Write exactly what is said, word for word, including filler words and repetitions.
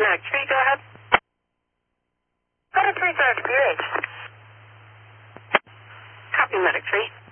Medic three, go ahead. Medic three, go to P H. Copy, Medic three.